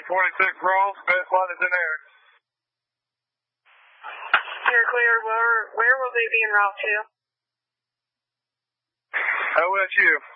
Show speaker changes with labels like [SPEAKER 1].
[SPEAKER 1] 46 rolls, best line is in air.
[SPEAKER 2] You're clear. Where will they be en route to?
[SPEAKER 1] OSU.